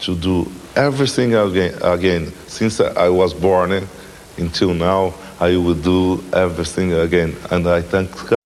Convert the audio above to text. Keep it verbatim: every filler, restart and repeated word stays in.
to do everything again. again. Since I was born until now, I will do everything again. And I thank